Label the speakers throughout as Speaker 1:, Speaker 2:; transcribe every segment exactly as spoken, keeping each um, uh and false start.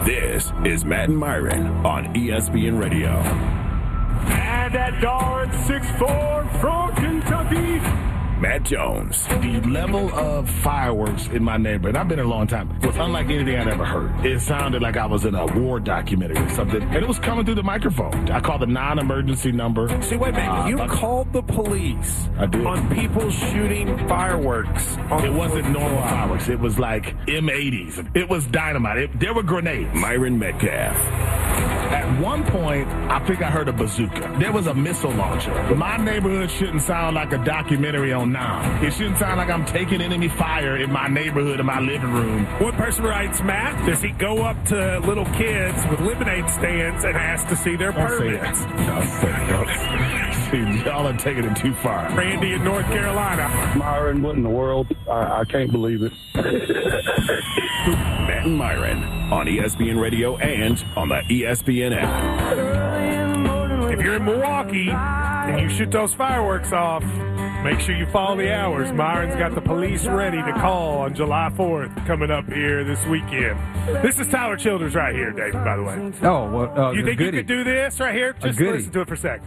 Speaker 1: This is Matt and Myron on E S P N Radio.
Speaker 2: And at Dar at six four from Kentucky,
Speaker 1: Matt Jones.
Speaker 3: The level of fireworks in my neighborhood, I've been here a long time, was unlike anything I'd ever heard. It sounded like I was in a war documentary or something, and it was coming through the microphone. I called the non-emergency number.
Speaker 4: See, wait a minute.
Speaker 3: Uh,
Speaker 4: you
Speaker 3: but,
Speaker 4: called the police
Speaker 3: I did.
Speaker 4: on people shooting fireworks. On
Speaker 3: It wasn't normal fireworks. It was like M eighties. It was dynamite. It, there were grenades.
Speaker 1: Myron Metcalf.
Speaker 3: At one point, I think I heard a bazooka. There was a missile launcher. My neighborhood shouldn't sound like a documentary on Nam. It shouldn't sound like I'm taking enemy fire in my neighborhood, in my living room.
Speaker 2: one person writes, Matt, does he go up to little kids with lemonade stands and ask to see their
Speaker 3: Don't say
Speaker 2: permits?
Speaker 3: that. Don't say that. See, y'all are taking it too far.
Speaker 2: Randy in North Carolina.
Speaker 5: Myron, what in the world? I, I can't believe it.
Speaker 1: Matt and Myron on E S P N Radio and on the E S P N app.
Speaker 2: If you're in Milwaukee and you shoot those fireworks off, make sure you follow the hours. Myron's got the police ready to call on July fourth coming up here this weekend. This is Tyler Childers right here, David, by the way.
Speaker 6: Oh, well, uh,
Speaker 2: You think
Speaker 6: goody.
Speaker 2: you could do this right here? Just
Speaker 6: goody.
Speaker 2: listen to it for a second.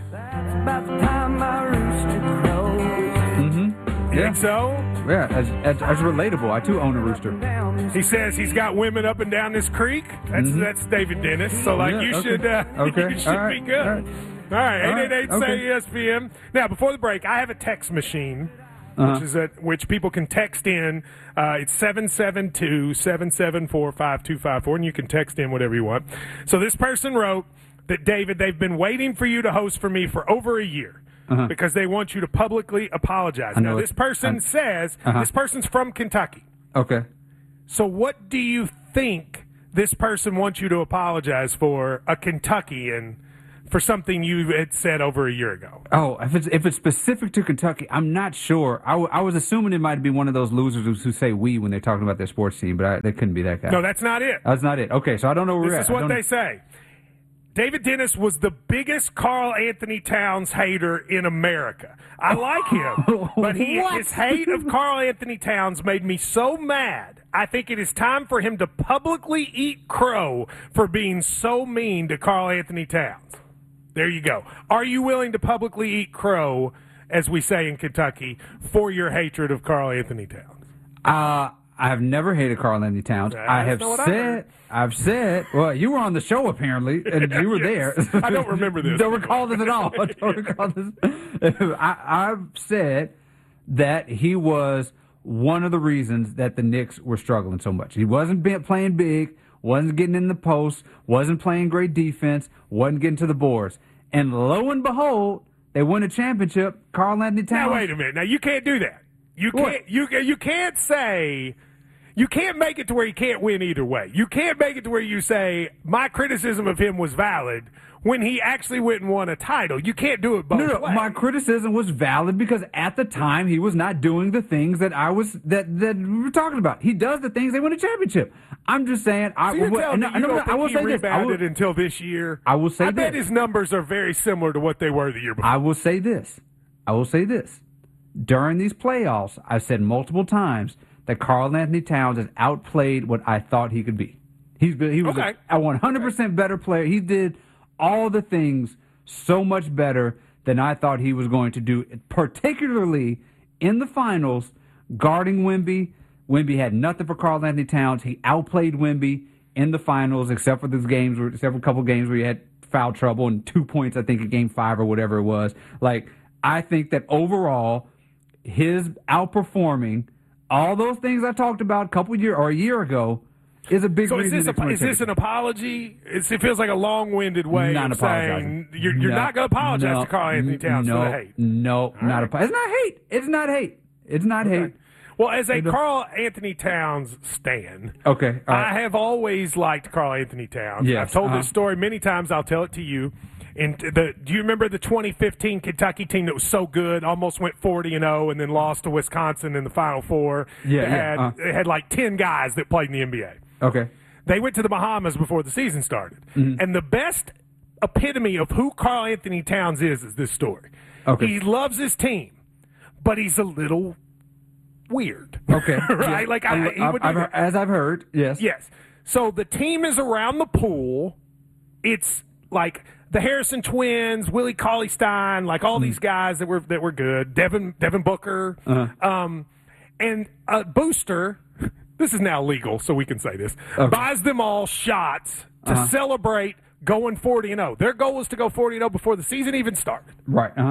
Speaker 6: Mm-hmm.
Speaker 2: You
Speaker 6: Yeah.
Speaker 2: think so?
Speaker 6: Yeah, as, as, as relatable. I, too, own a rooster.
Speaker 2: He says he's got women up and down this creek. That's
Speaker 6: Mhm.
Speaker 2: that's David Dennis. So, like,
Speaker 6: Yeah,
Speaker 2: you
Speaker 6: okay.
Speaker 2: should uh,
Speaker 6: Okay.
Speaker 2: you should
Speaker 6: All right.
Speaker 2: be good.
Speaker 6: All right.
Speaker 2: All right,
Speaker 6: All
Speaker 2: eight
Speaker 6: right.
Speaker 2: eight eight,
Speaker 6: Okay.
Speaker 2: say E S P N. Now, before the break, I have a text machine,
Speaker 6: Uh-huh.
Speaker 2: which is at which people can text in. Uh, it's seven seven two, seven seven four, five two five four, and you can text in whatever you want. So this person wrote that, David, they've been waiting for you to host for me for over a year.
Speaker 6: Uh-huh.
Speaker 2: Because they want you to publicly apologize.
Speaker 6: I know
Speaker 2: Now,
Speaker 6: it.
Speaker 2: this person
Speaker 6: I'm-
Speaker 2: says
Speaker 6: Uh-huh.
Speaker 2: this person's from Kentucky.
Speaker 6: Okay.
Speaker 2: So what do you think this person wants you to apologize for, a Kentuckian, for something you had said over a year ago?
Speaker 6: Oh, if it's if it's specific to Kentucky, I'm not sure. I, w- I was assuming it might be one of those losers who, who say "we" when they're talking about their sports team, but I, they couldn't be that guy.
Speaker 2: No, that's not it.
Speaker 6: That's not it. Okay, so I don't know where we're
Speaker 2: This is
Speaker 6: at. I
Speaker 2: what
Speaker 6: don't-
Speaker 2: they say. David Dennis was the biggest Carl Anthony Towns hater in America. I like him, but he,
Speaker 6: What?
Speaker 2: his hate of Carl Anthony Towns made me so mad. I think it is time for him to publicly eat crow for being so mean to Carl Anthony Towns. There you go. Are you willing to publicly eat crow, as we say in Kentucky, for your hatred of Carl Anthony Towns?
Speaker 6: Uh, I have never hated Carl Anthony Towns.
Speaker 2: That's
Speaker 6: I have
Speaker 2: not what I
Speaker 6: said,
Speaker 2: heard.
Speaker 6: I've said, well, you were on the show apparently, and you were
Speaker 2: Yes.
Speaker 6: there.
Speaker 2: I don't remember this.
Speaker 6: Don't recall this at all. I don't recall this. I, I've said that he was one of the reasons that the Knicks were struggling so much. He wasn't be- playing big, wasn't getting in the post, wasn't playing great defense, wasn't getting to the boards. And lo and behold, they win a championship. Carl Anthony Towns.
Speaker 2: Now wait a minute. Now you can't do that. You
Speaker 6: What?
Speaker 2: can't. You you can't say. You can't make it to where you can't win either way. You can't make it to where you say my criticism of him was valid when he actually went and won a title. You can't do it both
Speaker 6: No, no,
Speaker 2: ways.
Speaker 6: my criticism was valid because at the time he was not doing the things that I was that that we were talking about. He does the things they win a championship. I'm just saying. I,
Speaker 2: So you're
Speaker 6: well,
Speaker 2: telling me
Speaker 6: no,
Speaker 2: you
Speaker 6: no,
Speaker 2: don't
Speaker 6: no, I
Speaker 2: think
Speaker 6: will
Speaker 2: he
Speaker 6: say this. I will,
Speaker 2: rebounded until this year?
Speaker 6: I will say
Speaker 2: I bet
Speaker 6: this.
Speaker 2: his numbers are very similar to what they were the year before.
Speaker 6: I will say this. I will say this. During these playoffs, I've said multiple times that Carl Anthony Towns has outplayed what I thought he could be. He's been, he was
Speaker 2: Okay.
Speaker 6: a, a one hundred percent better player. He did all the things so much better than I thought he was going to do, particularly in the finals, guarding Wemby. Wemby had nothing for Carl Anthony Towns. He outplayed Wemby in the finals, except for those games, where, except for a couple games where he had foul trouble and two points, I think, in game five or whatever it was. Like, I think that overall, his outperforming all those things I talked about a couple year or a year ago is a big
Speaker 2: So is
Speaker 6: reason.
Speaker 2: this,
Speaker 6: the Knicks
Speaker 2: a,
Speaker 6: won
Speaker 2: is this an
Speaker 6: championship.
Speaker 2: apology? It's, it feels like a long-winded way
Speaker 6: Not
Speaker 2: of
Speaker 6: apologizing.
Speaker 2: saying you're, you're
Speaker 6: No,
Speaker 2: not going to apologize
Speaker 6: no,
Speaker 2: to Carl Anthony Towns
Speaker 6: no,
Speaker 2: for the hate.
Speaker 6: No, not
Speaker 2: right.
Speaker 6: apo- It's not hate. It's not hate. It's not hate.
Speaker 2: Well, as a
Speaker 6: Hey, the-
Speaker 2: Carl Anthony Towns stan,
Speaker 6: Okay, all right.
Speaker 2: I have always liked Carl Anthony Towns.
Speaker 6: Yes,
Speaker 2: I've told
Speaker 6: uh-huh.
Speaker 2: this story many times. I'll tell it to you. And the, do you remember the twenty fifteen Kentucky team that was so good, almost went forty and oh, and then lost to Wisconsin in the Final Four?
Speaker 6: Yeah,
Speaker 2: They
Speaker 6: yeah,
Speaker 2: had,
Speaker 6: uh.
Speaker 2: they had like ten guys that played in the N B A.
Speaker 6: Okay.
Speaker 2: They went to the Bahamas before the season started.
Speaker 6: Mm-hmm.
Speaker 2: And the best epitome of who Carl Anthony Towns is is this story.
Speaker 6: Okay.
Speaker 2: He loves his team, but he's a little weird.
Speaker 6: Okay.
Speaker 2: right?
Speaker 6: Yeah.
Speaker 2: Like I, he
Speaker 6: I've-
Speaker 2: would do
Speaker 6: I've-
Speaker 2: that.
Speaker 6: as I've heard, yes.
Speaker 2: Yes. So the team is around the pool. It's like the Harrison twins, Willie Cauley-Stein, like all mm. these guys that were that were good. Devin Devin Booker, uh-huh. um, and a booster. This is now legal, so we can say this. Okay. Buys them all shots to uh-huh. celebrate going forty and oh. Their goal was to go forty and oh before the season even started.
Speaker 6: Right. Uh huh.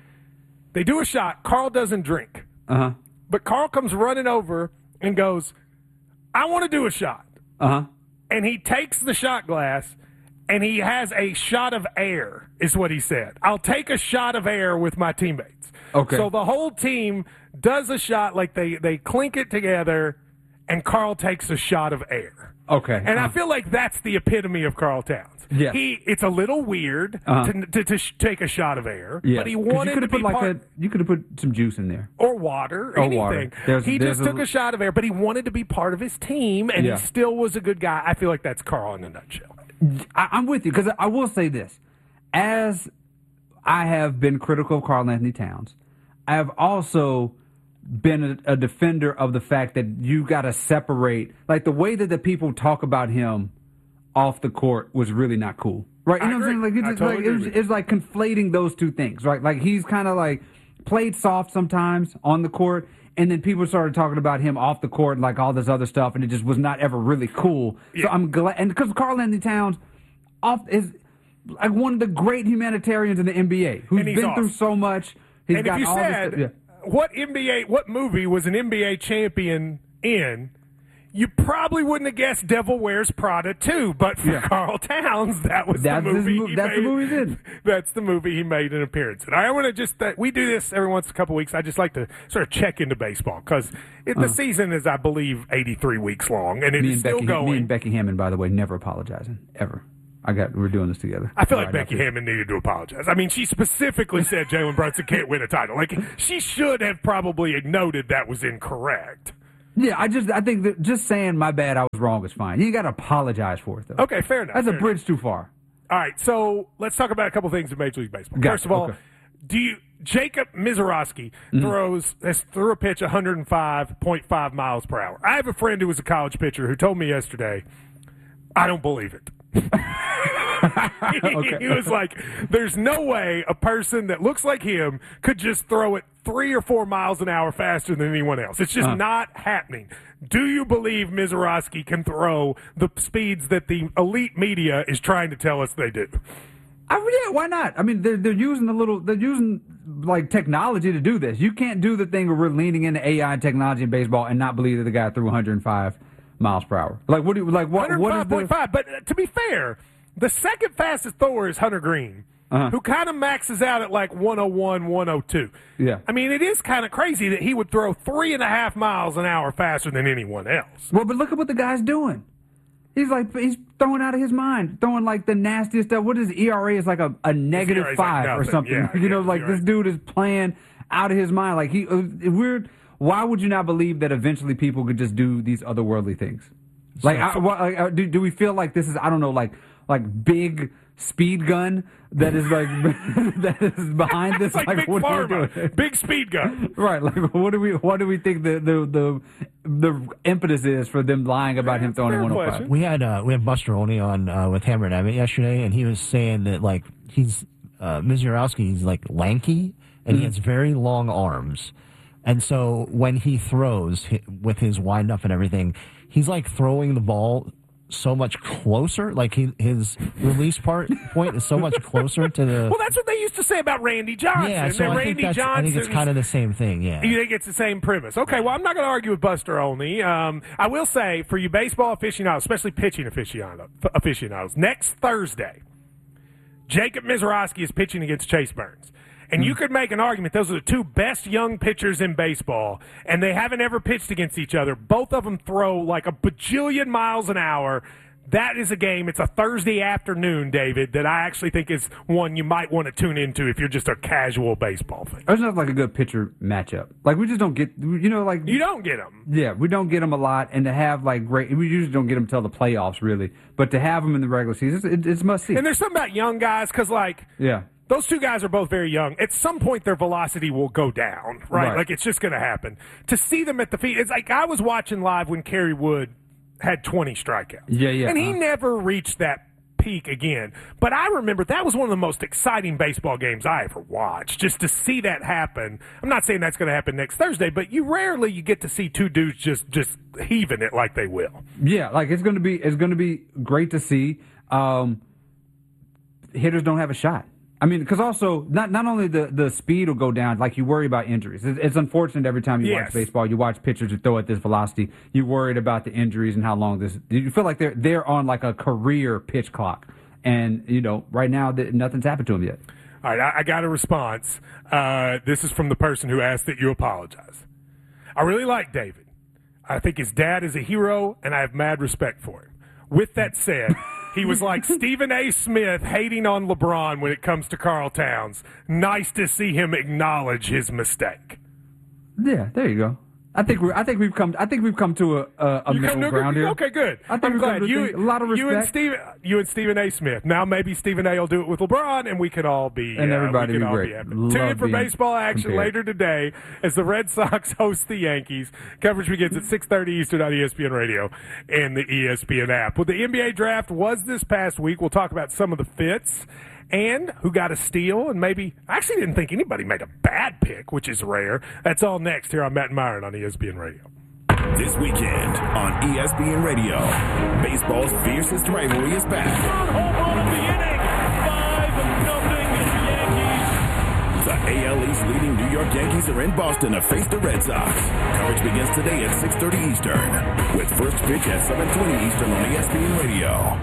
Speaker 2: They do a shot. Carl doesn't drink.
Speaker 6: Uh huh.
Speaker 2: But Carl comes running over and goes, "I want to do a shot."
Speaker 6: Uh huh.
Speaker 2: And he takes the shot glass. And he has a shot of air, is what he said. I'll take a shot of air with my teammates.
Speaker 6: Okay.
Speaker 2: So the whole team does a shot, like they, they clink it together, and Carl takes a shot of air.
Speaker 6: Okay.
Speaker 2: And uh-huh. I feel like that's the epitome of Carl Towns.
Speaker 6: Yeah.
Speaker 2: He, it's a little weird
Speaker 6: uh-huh.
Speaker 2: to, to, to sh- take a shot of air,
Speaker 6: yeah.
Speaker 2: but he wanted
Speaker 6: you
Speaker 2: to
Speaker 6: put
Speaker 2: be
Speaker 6: like
Speaker 2: part...
Speaker 6: A, you could have put some juice in there.
Speaker 2: Or water, or
Speaker 6: or
Speaker 2: anything.
Speaker 6: Water. There's,
Speaker 2: he
Speaker 6: there's
Speaker 2: just
Speaker 6: a...
Speaker 2: took a shot of air, but he wanted to be part of his team, and
Speaker 6: yeah.
Speaker 2: he still was a good guy. I feel like that's Carl in a nutshell.
Speaker 6: I, I'm with you, because I will say this. As I have been critical of Karl Anthony Towns, I have also been a, a defender of the fact that you got to separate, like the way that the people talk about him off the court was really not cool. Right? You
Speaker 2: I
Speaker 6: know
Speaker 2: agree.
Speaker 6: what I'm saying? Like, it's,
Speaker 2: totally
Speaker 6: like, it was, it's like conflating those two things, right? Like he's kind of like played soft sometimes on the court, and then people started talking about him off the court, like all this other stuff, and it just was not ever really cool. Yeah. So I'm glad, and because Karl Anthony Towns off is like one of the great humanitarians in the N B A, who's been
Speaker 2: off.
Speaker 6: through so much. He's
Speaker 2: and
Speaker 6: got
Speaker 2: if you
Speaker 6: all
Speaker 2: said,
Speaker 6: this, yeah.
Speaker 2: what N B A, what movie was an N B A champion in? You probably wouldn't have guessed Devil Wears Prada two, but for
Speaker 6: yeah.
Speaker 2: Karl Towns, that was
Speaker 6: that's
Speaker 2: the movie.
Speaker 6: His,
Speaker 2: he
Speaker 6: that's
Speaker 2: made.
Speaker 6: the movie he did.
Speaker 2: That's the movie he made an appearance in. I want to just uh, we do this every once in a couple weeks. I just like to sort of check into baseball because the uh, season is, I believe, eighty-three weeks long, and it is still
Speaker 6: Becky,
Speaker 2: going.
Speaker 6: Me and Becky Hammond, by the way, never apologizing ever. I got. We're doing this together.
Speaker 2: I feel right like Becky Hammond needed to apologize. I mean, she specifically said Jalen Brunson can't win a title. Like she should have probably noted that was incorrect.
Speaker 6: Yeah, I just I think that just saying my bad, I was wrong is fine. You got to apologize for it, though.
Speaker 2: Okay, fair enough.
Speaker 6: That's
Speaker 2: fair
Speaker 6: a bridge
Speaker 2: enough.
Speaker 6: too far.
Speaker 2: All right, so let's talk about a couple things in Major League Baseball.
Speaker 6: Got
Speaker 2: First
Speaker 6: it.
Speaker 2: of all,
Speaker 6: okay.
Speaker 2: do you Jacob Misiorowski
Speaker 6: mm-hmm.
Speaker 2: throws has threw a pitch one hundred five point five miles per hour. I have a friend who was a college pitcher who told me yesterday, I don't believe it. he,
Speaker 6: okay.
Speaker 2: he was like, there's no way a person that looks like him could just throw it three or four miles an hour faster than anyone else. It's just uh-huh. not happening. Do you believe Misiorowski can throw the speeds that the elite media is trying to tell us they do?
Speaker 6: I mean, yeah, why not? I mean, they're they're using the little, they're using like technology to do this. You can't do the thing where we're leaning into A I and technology in baseball and not believe that the guy threw one hundred five miles per hour. Like what? Do you, like what?
Speaker 2: one hundred five point five. But uh, to be fair, the second fastest thrower is Hunter Green, uh-huh. who kind of maxes out at like one oh one, one oh two.
Speaker 6: Yeah.
Speaker 2: I mean, it is kind of crazy that he would throw three and a half miles an hour faster than anyone else.
Speaker 6: Well, but look at what the guy's doing. He's like, he's throwing out of his mind, throwing like the nastiest stuff. What is E R A? Is like a, a negative five
Speaker 2: like
Speaker 6: or something.
Speaker 2: Yeah,
Speaker 6: you
Speaker 2: yeah,
Speaker 6: know, like this
Speaker 2: right.
Speaker 6: dude is playing out of his mind. Like he, uh, weird. Why would you not believe that eventually people could just do these otherworldly things? Like, I, what, like do, do we feel like this is, I don't know, like like big speed gun that is like that is behind this?
Speaker 2: It's like, like big
Speaker 6: what
Speaker 2: pharma, big speed gun,
Speaker 6: right? Like, what do we what do we think the the the, the impetus is for them lying about
Speaker 2: yeah,
Speaker 6: him throwing one oh five?
Speaker 7: We had uh, we had Buster Olney on uh, with Hammer and Emmett yesterday, and he was saying that like he's uh, Misiorowski, he's like lanky and mm-hmm. he has very long arms, and so when he throws with his wind up and everything, he's like throwing the ball so much closer, like he, his release part point is so much closer to the.
Speaker 2: Well, that's what they used to say about Randy Johnson.
Speaker 7: Yeah, so I
Speaker 2: Randy
Speaker 7: think, that's,
Speaker 2: Johnson,
Speaker 7: I think it's kind of the same thing. Yeah,
Speaker 2: you think it's the same premise? Okay, well, I'm not going to argue with Buster Olney. Um, I will say for you baseball aficionados, especially pitching aficionados, aficionados, next Thursday, Jacob Misiorowski is pitching against Chase Burns. And you could make an argument those are the two best young pitchers in baseball, and they haven't ever pitched against each other. Both of them throw like a bajillion miles an hour. That is a game. It's a Thursday afternoon, David, that I actually think is one you might want to tune into if you're just a casual baseball fan.
Speaker 6: There's not like a good pitcher matchup. Like, we just don't get, you know, like.
Speaker 2: You don't get them.
Speaker 6: Yeah, we don't get them a lot. And to have, like, great, we usually don't get them until the playoffs, really. But to have them in the regular season, it's, it's must see.
Speaker 2: And there's something about young guys, because, like.
Speaker 6: Yeah.
Speaker 2: Those two guys are both very young. At some point, their velocity will go down, right?
Speaker 6: right.
Speaker 2: Like, it's just going to happen. To see them at the feet, it's like I was watching live when Kerry Wood had twenty strikeouts.
Speaker 6: Yeah, yeah.
Speaker 2: And he
Speaker 6: uh,
Speaker 2: never reached that peak again. But I remember that was one of the most exciting baseball games I ever watched. Just to see that happen. I'm not saying that's going to happen next Thursday, but you rarely you get to see two dudes just just heaving it like they will.
Speaker 6: Yeah, like it's going to be it's going to be great to see. Um, hitters don't have a shot. I mean, because also not not only the, the speed will go down, like you worry about injuries. It's, it's unfortunate every time you
Speaker 2: Yes.
Speaker 6: watch baseball, you watch pitchers who throw at this velocity. You're worried about the injuries and how long this. You feel like they're they're on like a career pitch clock, and you know right now that nothing's happened to them yet.
Speaker 2: All right, I, I got a response. Uh, this is from the person who asked that you apologize. I really like David. I think his dad is a hero, and I have mad respect for him. With that said, he was like Stephen A. Smith hating on LeBron when it comes to Karl Towns. Nice to see him acknowledge his mistake.
Speaker 6: Yeah, there you go. I think we I think we've come I think we've come to a a, a
Speaker 2: You
Speaker 6: middle
Speaker 2: come to a
Speaker 6: ground
Speaker 2: good-
Speaker 6: here.
Speaker 2: Okay, good.
Speaker 6: I think
Speaker 2: I'm
Speaker 6: we've come
Speaker 2: glad
Speaker 6: to a
Speaker 2: you
Speaker 6: thing- a lot of
Speaker 2: you and
Speaker 6: respect.
Speaker 2: Stephen you and Stephen A. Smith. Now maybe Stephen A. will do it with LeBron, and we can all be
Speaker 6: And
Speaker 2: uh,
Speaker 6: everybody
Speaker 2: we can
Speaker 6: be
Speaker 2: all
Speaker 6: great.
Speaker 2: be happy.
Speaker 6: Love
Speaker 2: Tune in for
Speaker 6: being
Speaker 2: baseball action
Speaker 6: compared.
Speaker 2: later today as the Red Sox host the Yankees. Coverage begins at six thirty Eastern on E S P N Radio and the E S P N app. Well, the N B A draft was this past week. We'll talk about some of the fits and who got a steal, and maybe I actually didn't think anybody made a bad pick, which is rare. That's all next here on Matt and Myron on E S P N Radio.
Speaker 1: This weekend on E S P N Radio, baseball's fiercest rivalry is back.
Speaker 8: Home run of the inning, five nothing Yankees.
Speaker 1: The A L East leading New York Yankees are in Boston to face the Red Sox. Coverage begins today at six thirty Eastern, with first pitch at seven twenty Eastern on E S P N Radio.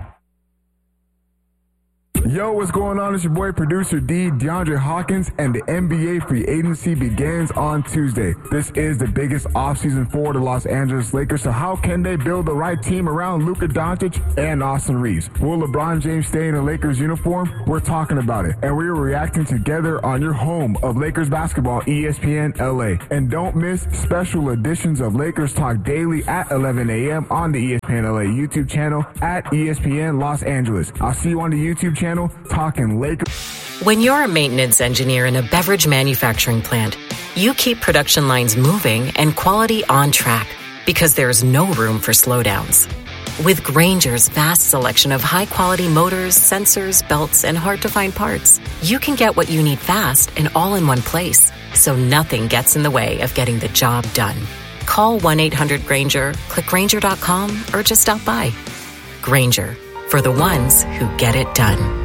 Speaker 9: Yo, what's going on? It's your boy, producer D, DeAndre Hawkins, and the N B A free agency begins on Tuesday. This is the biggest offseason for the Los Angeles Lakers, so how can they build the right team around Luka Doncic and Austin Reeves? Will LeBron James stay in a Lakers uniform? We're talking about it, and we're reacting together on your home of Lakers basketball, E S P N L A. And don't miss special editions of Lakers Talk Daily at eleven a.m. on the E S P N L A YouTube channel at E S P N Los Angeles. I'll see you on the YouTube channel talking Lakers.
Speaker 10: When you're a maintenance engineer in a beverage manufacturing plant, you keep production lines moving and quality on track because there's no room for slowdowns. With Grainger's vast selection of high-quality motors, sensors, belts, and hard-to-find parts, you can get what you need fast and all in one place, so nothing gets in the way of getting the job done. Call one eight hundred Grainger, click Grainger dot com, or just stop by. Grainger, for the ones who get it done.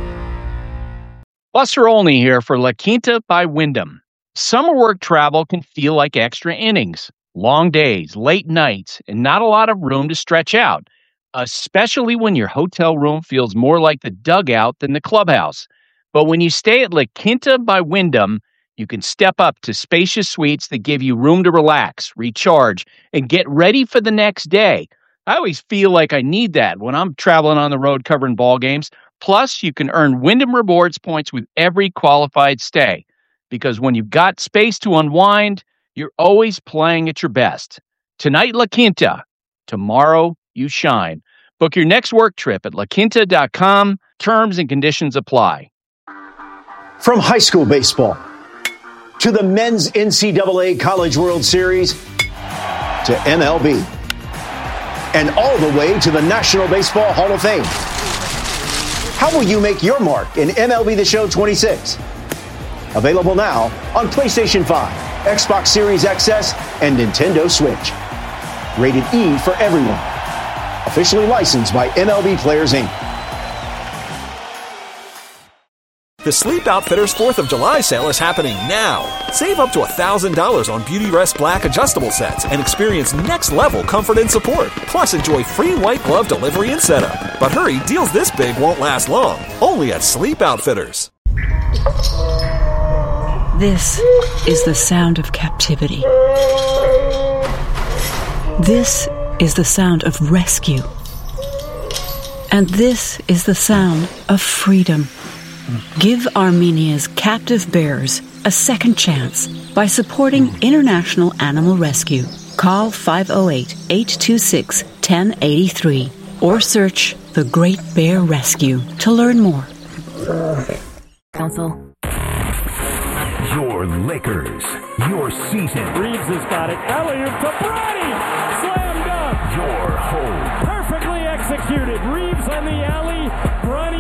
Speaker 11: Buster Olney here for La Quinta by Wyndham. Summer work travel can feel like extra innings, long days, late nights, and not a lot of room to stretch out, especially when your hotel room feels more like the dugout than the clubhouse. But when you stay at La Quinta by Wyndham, you can step up to spacious suites that give you room to relax, recharge, and get ready for the next day. I always feel like I need that when I'm traveling on the road covering ball games. Plus, you can earn Wyndham Rewards points with every qualified stay. Because when you've got space to unwind, you're always playing at your best. Tonight, La Quinta. Tomorrow, you shine. Book your next work trip at la quinta dot com. Terms and conditions apply.
Speaker 12: From high school baseball to the men's N C double A College World Series to M L B and all the way to the National Baseball Hall of Fame. How will you make your mark in M L B The Show twenty-six? Available now on PlayStation five, Xbox Series X S, and Nintendo Switch. Rated E for everyone. Officially licensed by M L B Players, Incorporated.
Speaker 13: The Sleep Outfitters fourth of July sale is happening now. Save up to one thousand dollars on Beautyrest Black adjustable sets and experience next-level comfort and support. Plus, enjoy free white glove delivery and setup. But hurry, deals this big won't last long. Only at Sleep Outfitters.
Speaker 14: This is the sound of captivity. This is the sound of rescue. And this is the sound of freedom. Give Armenia's captive bears a second chance by supporting International Animal Rescue. Call five oh eight, eight two six, one oh eight three or search The Great Bear Rescue to learn more.
Speaker 15: Council. Your Lakers, your season.
Speaker 8: Reeves has got it. Elliott to Brady. Slam dunk.
Speaker 15: your home.
Speaker 8: Perfectly executed. Reeves on the alley.